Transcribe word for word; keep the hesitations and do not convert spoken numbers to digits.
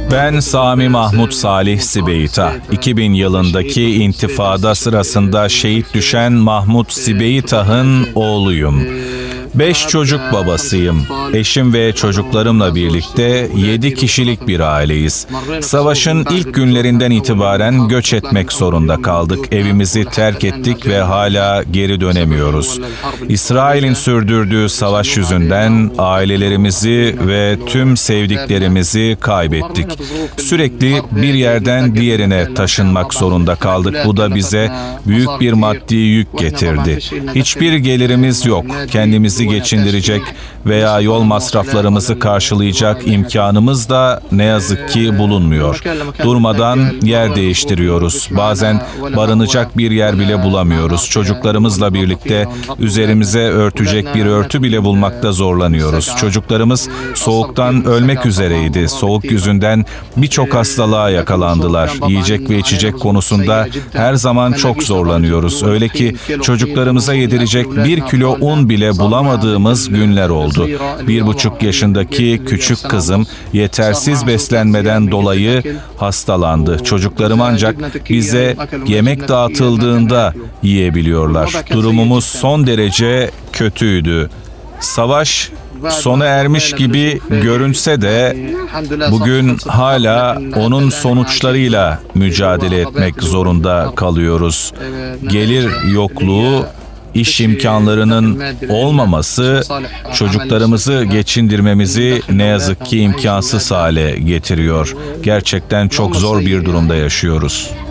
Ben Sami Mahmut Salih Sibeyita. iki bin yılındaki intifada sırasında şehit düşen Mahmut Sibeyita'nın oğluyum. Beş çocuk babasıyım. Eşim ve çocuklarımla birlikte yedi kişilik bir aileyiz. Savaşın ilk günlerinden itibaren göç etmek zorunda kaldık. Evimizi terk ettik ve hala geri dönemiyoruz. İsrail'in sürdürdüğü savaş yüzünden ailelerimizi ve tüm sevdiklerimizi kaybettik. Sürekli bir yerden diğerine taşınmak zorunda kaldık. Bu da bize büyük bir maddi yük getirdi. Hiçbir gelirimiz yok. Kendimizi geçindirecek veya yol masraflarımızı karşılayacak imkanımız da ne yazık ki bulunmuyor. Durmadan yer değiştiriyoruz. Bazen barınacak bir yer bile bulamıyoruz. Çocuklarımızla birlikte üzerimize örtecek bir örtü bile bulmakta zorlanıyoruz. Çocuklarımız soğuktan ölmek üzereydi. Soğuk yüzünden birçok hastalığa yakalandılar. Yiyecek ve içecek konusunda her zaman çok zorlanıyoruz. Öyle ki çocuklarımıza yedirecek bir kilo un bile bulamadığımız günler oldu. Bir buçuk yaşındaki küçük kızım yetersiz beslenmeden dolayı hastalandı. Çocuklarım ancak bize yemek dağıtıldığında yiyebiliyorlar. Durumumuz son derece kötüydü. Savaş sona ermiş gibi görünse de bugün hala onun sonuçlarıyla mücadele etmek zorunda kalıyoruz. Gelir yokluğu, İş imkanlarının olmaması çocuklarımızı geçindirmemizi ne yazık ki imkansız hale getiriyor. Gerçekten çok zor bir durumda yaşıyoruz.